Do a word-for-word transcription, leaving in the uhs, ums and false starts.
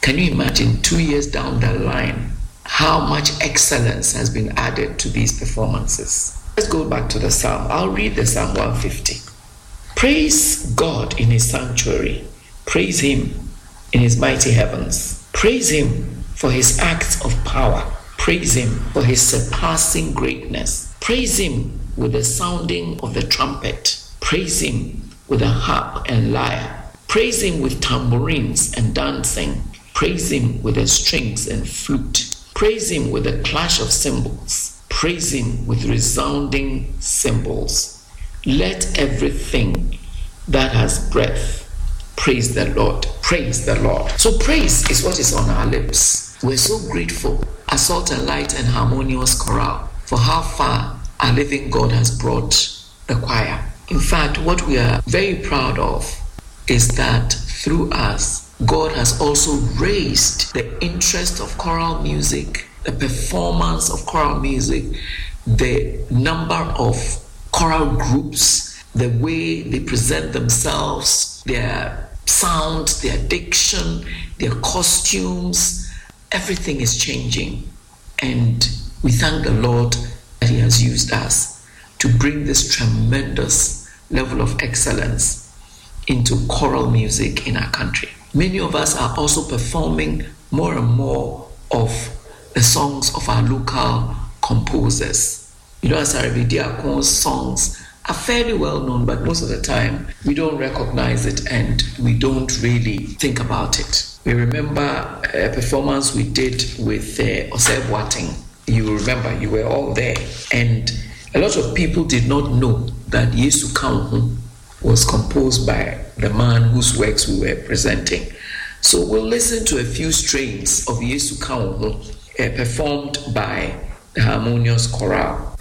Can you imagine two years down the line how much excellence has been added to these performances? Let's go back to the Psalm. I'll read the Psalm one fifty. Praise God in his sanctuary. Praise him in his mighty heavens. Praise him for his acts of power. Praise him for his surpassing greatness. Praise him with the sounding of the trumpet. Praise him with the harp and lyre. Praise him with tambourines and dancing. Praise him with the strings and flute. Praise him with the clash of cymbals. Praise him with resounding cymbals. Let everything that has breath praise the Lord. Praise the Lord. So praise is what is on our lips. We're so grateful as Salt and Light and Harmonious Chorale for how far our living God has brought the choir. In fact, what we are very proud of is that through us, God has also raised the interest of choral music, the performance of choral music, the number of choral groups, the way they present themselves, their sound, their diction, their costumes. Everything is changing. And we thank the Lord that he has used us to bring this tremendous level of excellence into choral music in our country. Many of us are also performing more and more of the songs of our local composers. You know, Asare Bediakon's songs are fairly well known, but most of the time we don't recognize it and we don't really think about it. We remember a performance we did with uh, Osei Boateng. You remember, you were all there. And a lot of people did not know that Yesu Kanhu was composed by the man whose works we were presenting. So we'll listen to a few strains of Yesu Kanhu uh, performed by the Harmonious Chorale.